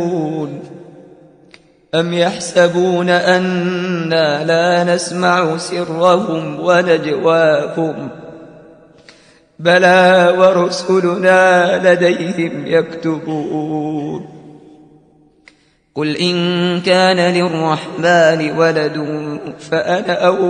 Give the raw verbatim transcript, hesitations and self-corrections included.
أم يحسبون أنا لا نسمع سرهم ونجواهم بلى ورسلنا لديهم يكتبون قل إن كان للرحمن ولد فأنا أول